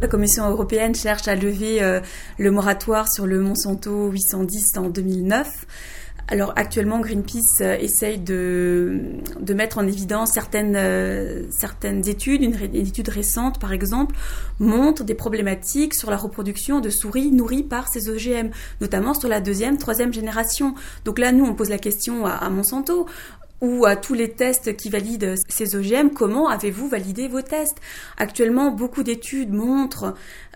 la Commission européenne cherche à lever le moratoire sur le Monsanto 810 en 2009. Alors actuellement, Greenpeace essaye de mettre en évidence certaines études. Une étude récente, par exemple, montre des problématiques sur la reproduction de souris nourries par ces OGM, notamment sur la 2e, 3e génération. Donc là, nous, on pose la question à Monsanto ou à tous les tests qui valident ces OGM. Comment avez-vous validé vos tests ? Actuellement, beaucoup d'études montrent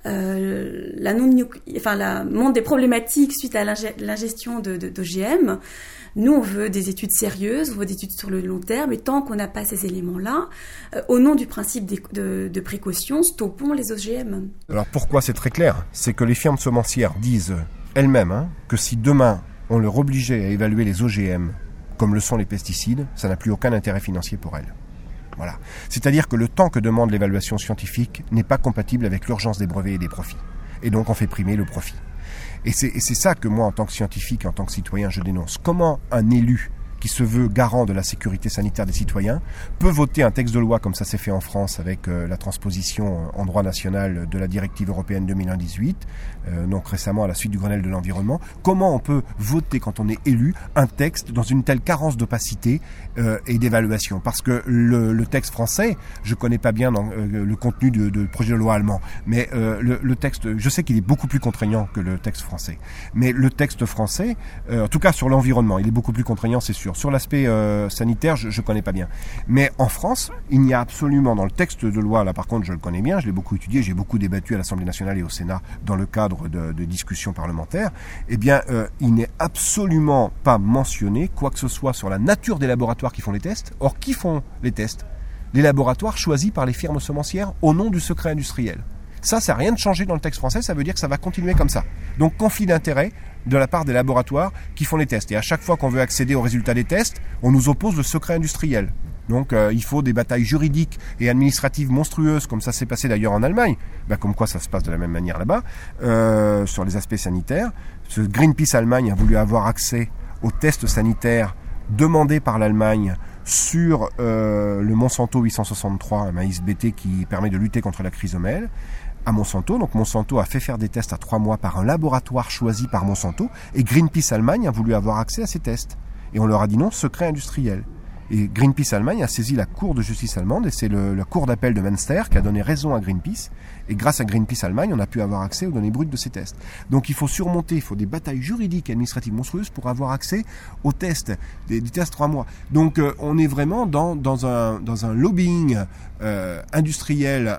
montre des problématiques suite à l'ingestion d'OGM. Nous, on veut des études sérieuses, on veut des études sur le long terme, et tant qu'on n'a pas ces éléments-là, au nom du principe de précaution, stoppons les OGM. Alors pourquoi c'est très clair ? C'est que les firmes semencières disent elles-mêmes que si demain on leur obligeait à évaluer les OGM comme le sont les pesticides, ça n'a plus aucun intérêt financier pour elles. Voilà. C'est-à-dire que le temps que demande l'évaluation scientifique n'est pas compatible avec l'urgence des brevets et des profits. Et donc on fait primer le profit. Et c'est ça que moi, en tant que scientifique, en tant que citoyen, je dénonce. Comment un élu qui se veut garant de la sécurité sanitaire des citoyens peut voter un texte de loi comme ça s'est fait en France avec la transposition en droit national de la directive européenne 2018, donc récemment à la suite du Grenelle de l'environnement. Comment on peut voter quand on est élu un texte dans une telle carence d'opacité et d'évaluation ? Parce que le texte français, je connais pas bien le contenu de projet de loi allemand, mais le texte, je sais qu'il est beaucoup plus contraignant que le texte français. Mais le texte français, en tout cas sur l'environnement, il est beaucoup plus contraignant, c'est sûr. Sur l'aspect sanitaire, je connais pas bien. Mais en France, il n'y a absolument, dans le texte de loi, là par contre je le connais bien, je l'ai beaucoup étudié, j'ai beaucoup débattu à l'Assemblée nationale et au Sénat dans le cadre de discussions parlementaires, eh bien il n'est absolument pas mentionné quoi que ce soit sur la nature des laboratoires qui font les tests. Or, qui font les tests ? Les laboratoires choisis par les firmes semencières au nom du secret industriel. Ça n'a rien de changé dans le texte français, ça veut dire que ça va continuer comme ça. Donc conflit d'intérêt de la part des laboratoires qui font les tests. Et à chaque fois qu'on veut accéder aux résultats des tests, on nous oppose le secret industriel. Donc il faut des batailles juridiques et administratives monstrueuses, comme ça s'est passé d'ailleurs en Allemagne, comme quoi ça se passe de la même manière là-bas, sur les aspects sanitaires. Ce Greenpeace Allemagne a voulu avoir accès aux tests sanitaires demandés par l'Allemagne sur le Monsanto 863, un maïs BT qui permet de lutter contre la chrysomèle, à Monsanto. Donc Monsanto a fait faire des tests à 3 mois par un laboratoire choisi par Monsanto, et Greenpeace Allemagne a voulu avoir accès à ces tests. Et on leur a dit non, secret industriel. Et Greenpeace Allemagne a saisi la Cour de justice allemande, et c'est la Cour d'appel de Münster qui a donné raison à Greenpeace. Et grâce à Greenpeace Allemagne, on a pu avoir accès aux données brutes de ces tests. Donc il faut des batailles juridiques et administratives monstrueuses pour avoir accès aux tests, des tests 3 mois. Donc on est vraiment dans un lobbying industriel,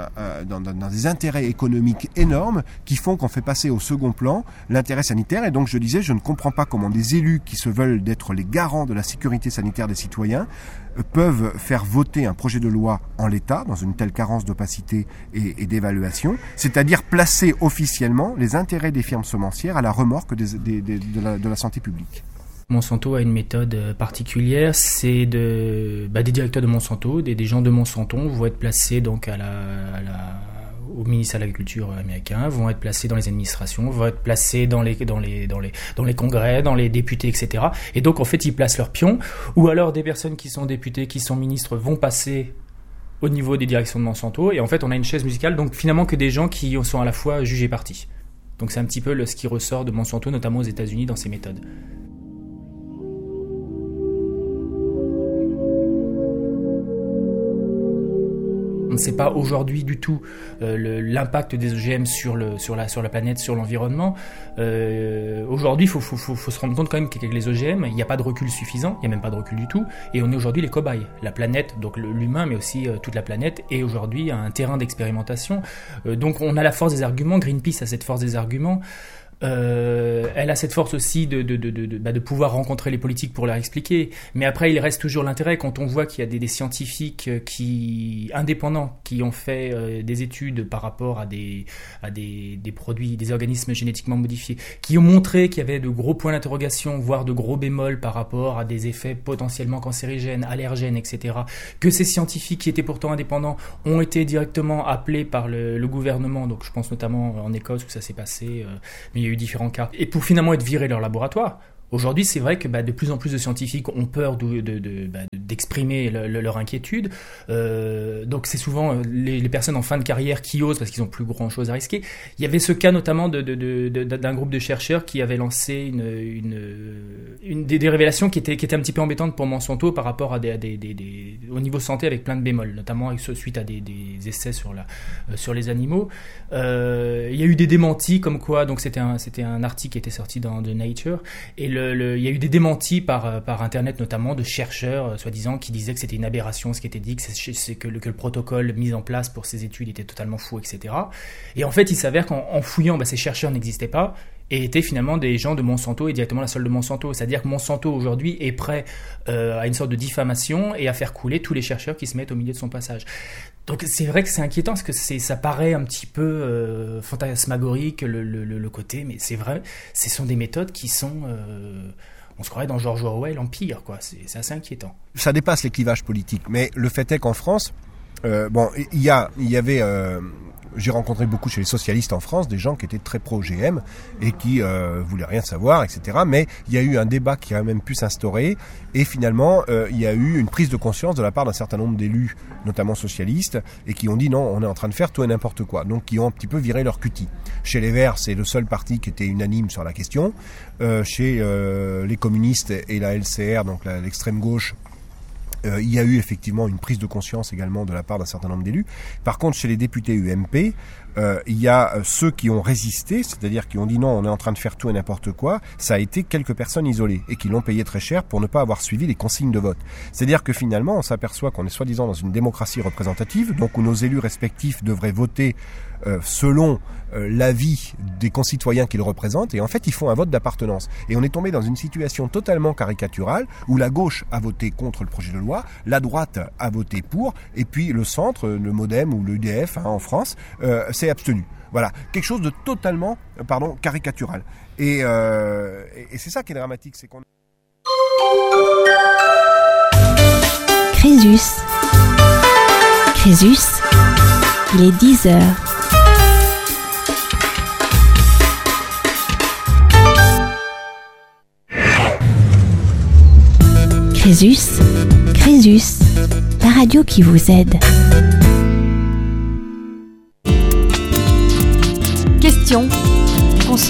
dans des intérêts économiques énormes qui font qu'on fait passer au second plan l'intérêt sanitaire. Et donc je disais, je ne comprends pas comment des élus qui se veulent d'être les garants de la sécurité sanitaire des citoyens peuvent faire voter un projet de loi en l'état, dans une telle carence d'opacité et d'évaluation, c'est-à-dire placer officiellement les intérêts des firmes semencières à la remorque de la santé publique. Monsanto a une méthode particulière, c'est des directeurs de Monsanto, des gens de Monsanto vont être placés donc au ministère de l'Agriculture américain, vont être placés dans les administrations, vont être placés dans les congrès, dans les députés, etc. Et donc en fait ils placent leurs pions, ou alors des personnes qui sont députés, qui sont ministres vont passer au niveau des directions de Monsanto, et en fait on a une chaise musicale, donc finalement que des gens qui sont à la fois jugés partis. Donc c'est un petit peu ce qui ressort de Monsanto, notamment aux États-Unis, dans ses méthodes. On ne sait pas aujourd'hui du tout l'impact des OGM sur la planète, sur l'environnement. Aujourd'hui, il faut se rendre compte quand même qu'avec les OGM, il n'y a pas de recul suffisant, il n'y a même pas de recul du tout, et on est aujourd'hui les cobayes. La planète, donc l'humain, mais aussi toute la planète, est aujourd'hui un terrain d'expérimentation. Donc on a la force des arguments, Greenpeace a cette force des arguments. Elle a cette force aussi de pouvoir rencontrer les politiques pour leur expliquer, mais après il reste toujours l'intérêt quand on voit qu'il y a des scientifiques indépendants qui ont fait des études par rapport à des produits, des organismes génétiquement modifiés, qui ont montré qu'il y avait de gros points d'interrogation, voire de gros bémols par rapport à des effets potentiellement cancérigènes, allergènes, etc. Que ces scientifiques qui étaient pourtant indépendants ont été directement appelés par le gouvernement, donc je pense notamment en Écosse où ça s'est passé, mais il y a eu différents cas, et pour finalement être virés de leur laboratoire. Aujourd'hui, c'est vrai que de plus en plus de scientifiques ont peur d'exprimer leur inquiétude. Donc c'est souvent les personnes en fin de carrière qui osent parce qu'ils n'ont plus grand chose à risquer. Il y avait ce cas notamment d'un groupe de chercheurs qui avait lancé des révélations qui étaient un petit peu embêtantes pour Monsanto par rapport à au niveau santé avec plein de bémols, notamment suite à des essais sur les animaux. Il y a eu des démentis comme quoi, donc c'était un article qui était sorti dans The Nature, et il y a eu des démentis par internet notamment de chercheurs soi-disant qui disaient que c'était une aberration ce qui était dit, que le protocole mis en place pour ces études était totalement fou, etc. Et en fait il s'avère qu'en fouillant, ces chercheurs n'existaient pas et étaient finalement des gens de Monsanto et directement la solde de Monsanto. C'est-à-dire que Monsanto aujourd'hui est prêt à une sorte de diffamation et à faire couler tous les chercheurs qui se mettent au milieu de son passage. Donc c'est vrai que c'est inquiétant parce que ça paraît un petit peu fantasmagorique le côté, mais c'est vrai, ce sont des méthodes qui sont... on se croirait dans George Orwell en pire, quoi. C'est assez inquiétant. Ça dépasse les clivages politiques, mais le fait est qu'en France, il y avait... j'ai rencontré beaucoup chez les socialistes en France des gens qui étaient très pro-OGM et qui voulaient rien savoir, etc. Mais il y a eu un débat qui a même pu s'instaurer et finalement il y a eu une prise de conscience de la part d'un certain nombre d'élus, notamment socialistes, et qui ont dit non, on est en train de faire tout et n'importe quoi. Donc qui ont un petit peu viré leur cutie. Chez les Verts, c'est le seul parti qui était unanime sur la question. Chez les communistes et la LCR, donc l'extrême gauche, il y a eu effectivement une prise de conscience également de la part d'un certain nombre d'élus. Par contre, chez les députés UMP, il y a ceux qui ont résisté, c'est-à-dire qui ont dit non, on est en train de faire tout et n'importe quoi. Ça a été quelques personnes isolées et qui l'ont payé très cher pour ne pas avoir suivi les consignes de vote. C'est-à-dire que finalement, on s'aperçoit qu'on est soi-disant dans une démocratie représentative, donc où nos élus respectifs devraient voter selon l'avis des concitoyens qu'ils représentent, et en fait ils font un vote d'appartenance. Et on est tombé dans une situation totalement caricaturale où la gauche a voté contre le projet de loi, la droite a voté pour, et puis le centre, le MoDem ou l'UDF en France, s'est abstenu. Voilà, quelque chose de totalement caricatural. Et c'est ça qui est dramatique, c'est qu'on... Crésus, il est 10h. Crésus, la radio qui vous aide. Question conso.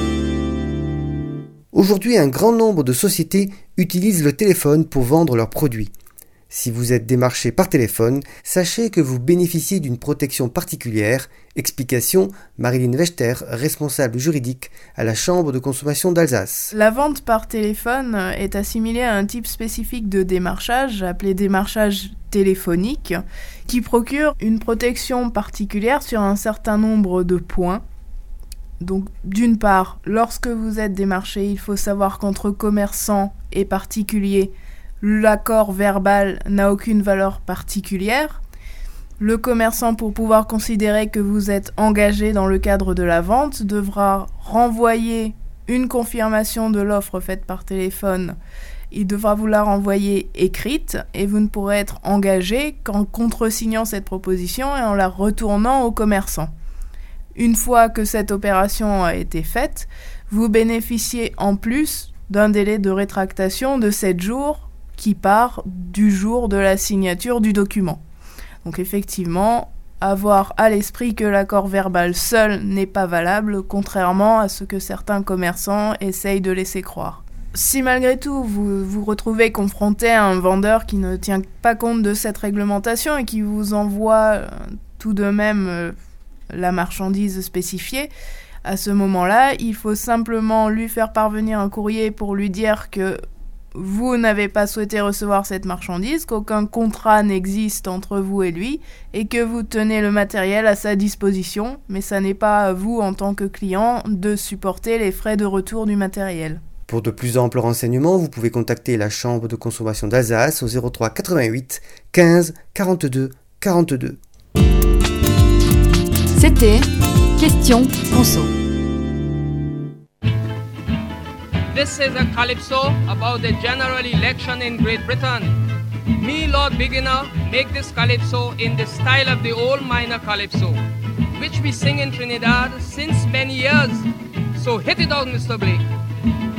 Aujourd'hui, un grand nombre de sociétés utilisent le téléphone pour vendre leurs produits. Si vous êtes démarché par téléphone, sachez que vous bénéficiez d'une protection particulière. Explication, Marilyn Wechter, responsable juridique à la Chambre de consommation d'Alsace. La vente par téléphone est assimilée à un type spécifique de démarchage, appelé démarchage téléphonique, qui procure une protection particulière sur un certain nombre de points. Donc, d'une part, lorsque vous êtes démarché, il faut savoir qu'entre commerçants et particuliers, l'accord verbal n'a aucune valeur particulière. Le commerçant, pour pouvoir considérer que vous êtes engagé dans le cadre de la vente, devra renvoyer une confirmation de l'offre faite par téléphone. Il devra vous la renvoyer écrite et vous ne pourrez être engagé qu'en contresignant cette proposition et en la retournant au commerçant. Une fois que cette opération a été faite, vous bénéficiez en plus d'un délai de rétractation de 7 jours qui part du jour de la signature du document. Donc effectivement, avoir à l'esprit que l'accord verbal seul n'est pas valable, contrairement à ce que certains commerçants essayent de laisser croire. Si malgré tout vous vous retrouvez confronté à un vendeur qui ne tient pas compte de cette réglementation et qui vous envoie tout de même la marchandise spécifiée, à ce moment-là, il faut simplement lui faire parvenir un courrier pour lui dire que vous n'avez pas souhaité recevoir cette marchandise, qu'aucun contrat n'existe entre vous et lui, et que vous tenez le matériel à sa disposition, mais ça n'est pas à vous, en tant que client, de supporter les frais de retour du matériel. Pour de plus amples renseignements, vous pouvez contacter la Chambre de consommation d'Alsace au 03 88 15 42 42. C'était Question Conso. This is a calypso about the general election in Great Britain. Me, Lord Beginner, make this calypso in the style of the old minor calypso, which we sing in Trinidad since many years. So hit it out, Mr. Blake.